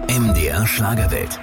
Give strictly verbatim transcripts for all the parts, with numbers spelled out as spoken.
M D R Schlagerwelt.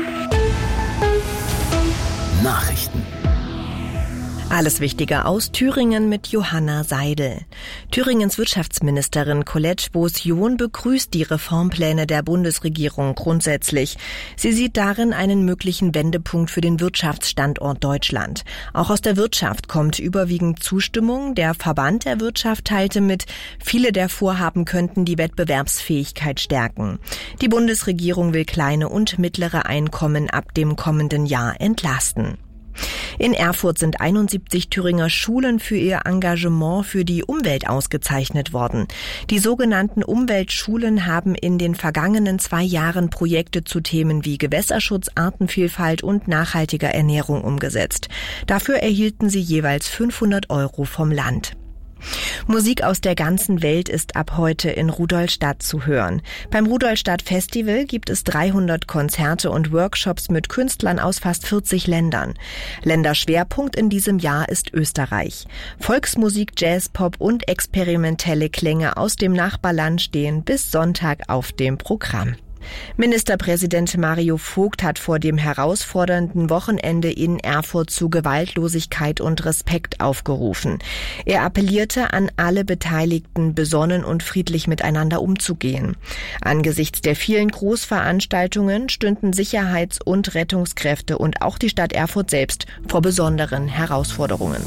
Nachrichten. Alles Wichtige aus Thüringen mit Johanna Seidel. Thüringens Wirtschaftsministerin Colette Bos-John begrüßt die Reformpläne der Bundesregierung grundsätzlich. Sie sieht darin einen möglichen Wendepunkt für den Wirtschaftsstandort Deutschland. Auch aus der Wirtschaft kommt überwiegend Zustimmung. Der Verband der Wirtschaft teilte mit, viele der Vorhaben könnten die Wettbewerbsfähigkeit stärken. Die Bundesregierung will kleine und mittlere Einkommen ab dem kommenden Jahr entlasten. In Erfurt sind einundsiebzig Thüringer Schulen für ihr Engagement für die Umwelt ausgezeichnet worden. Die sogenannten Umweltschulen haben in den vergangenen zwei Jahren Projekte zu Themen wie Gewässerschutz, Artenvielfalt und nachhaltiger Ernährung umgesetzt. Dafür erhielten sie jeweils fünfhundert Euro vom Land. Musik aus der ganzen Welt ist ab heute in Rudolstadt zu hören. Beim Rudolstadt Festival gibt es dreihundert Konzerte und Workshops mit Künstlern aus fast vierzig Ländern. Länderschwerpunkt in diesem Jahr ist Österreich. Volksmusik, Jazz, Pop und experimentelle Klänge aus dem Nachbarland stehen bis Sonntag auf dem Programm. Ministerpräsident Mario Vogt hat vor dem herausfordernden Wochenende in Erfurt zu Gewaltlosigkeit und Respekt aufgerufen. Er appellierte an alle Beteiligten, besonnen und friedlich miteinander umzugehen. Angesichts der vielen Großveranstaltungen stünden Sicherheits- und Rettungskräfte und auch die Stadt Erfurt selbst vor besonderen Herausforderungen.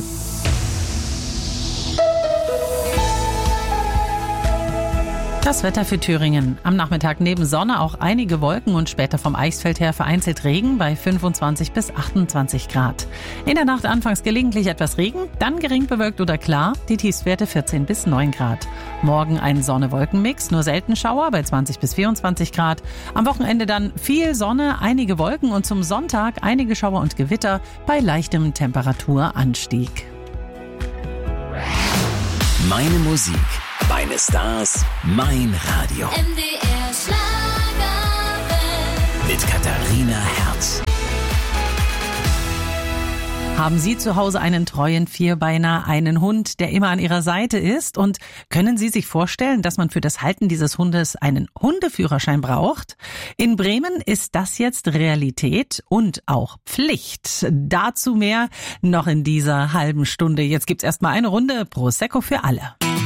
Das Wetter für Thüringen. Am Nachmittag neben Sonne auch einige Wolken und später vom Eichsfeld her vereinzelt Regen bei fünfundzwanzig bis achtundzwanzig Grad. In der Nacht anfangs gelegentlich etwas Regen, dann gering bewölkt oder klar, die Tiefstwerte vierzehn bis neun Grad. Morgen ein Sonne-Wolken-Mix, nur selten Schauer bei zwanzig bis vierundzwanzig Grad. Am Wochenende dann viel Sonne, einige Wolken und zum Sonntag einige Schauer und Gewitter bei leichtem Temperaturanstieg. Meine Musik, meine Stars, mein Radio. M D R Schlagerwelt. Mit Katharina Herz. Haben Sie zu Hause einen treuen Vierbeiner, einen Hund, der immer an Ihrer Seite ist? Und können Sie sich vorstellen, dass man für das Halten dieses Hundes einen Hundeführerschein braucht? In Bremen ist das jetzt Realität und auch Pflicht. Dazu mehr noch in dieser halben Stunde. Jetzt gibt's erstmal eine Runde Prosecco für alle.